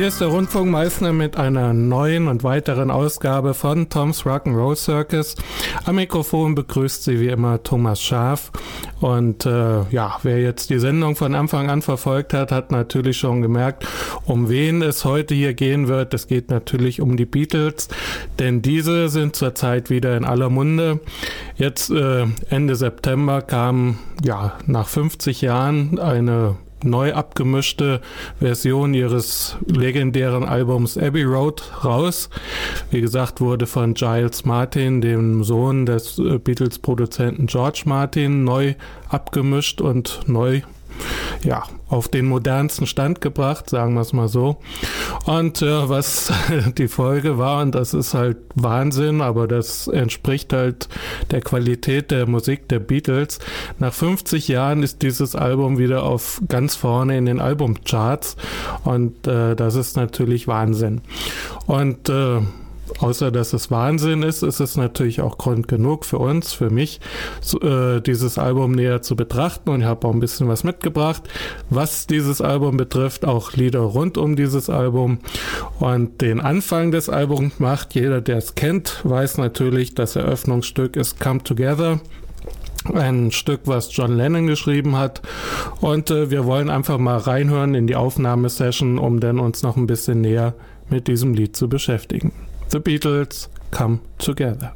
Hier ist der Rundfunkmeister mit einer neuen und weiteren Ausgabe von Tom's Rock'n'Roll Circus. Am Mikrofon begrüßt Sie wie immer Thomas Schaaf. Und wer jetzt die Sendung von Anfang an verfolgt hat, hat natürlich schon gemerkt, um wen es heute hier gehen wird. Es geht natürlich um die Beatles, denn diese sind zurzeit wieder in aller Munde. Jetzt Ende September kam nach 50 Jahren eine neu abgemischte Version ihres legendären Albums Abbey Road raus. Wie gesagt, wurde von Giles Martin, dem Sohn des Beatles-Produzenten George Martin, neu abgemischt und neu auf den modernsten Stand gebracht, sagen wir es mal so. Und was die Folge war, und das ist halt Wahnsinn, aber das entspricht halt der Qualität der Musik der Beatles. Nach 50 Jahren ist dieses Album wieder auf ganz vorne in den Albumcharts und das ist natürlich Wahnsinn. Und außer dass es Wahnsinn ist, ist es natürlich auch Grund genug für uns, für mich, dieses Album näher zu betrachten, und ich habe auch ein bisschen was mitgebracht, was dieses Album betrifft, auch Lieder rund um dieses Album. Und den Anfang des Albums macht jeder, der es kennt, weiß natürlich, das Eröffnungsstück ist Come Together. Ein Stück, was John Lennon geschrieben hat, und wir wollen einfach mal reinhören in die Aufnahmesession, um dann uns noch ein bisschen näher mit diesem Lied zu beschäftigen. The Beatles, Come Together.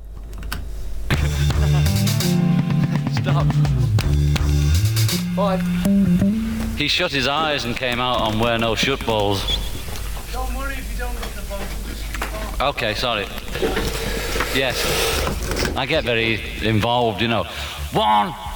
Stop. 5. He shut his eyes and came out on Wear No Shut Balls. Don't worry if you don't get the ball. Okay, sorry. Yes, I get very involved, you know. 1,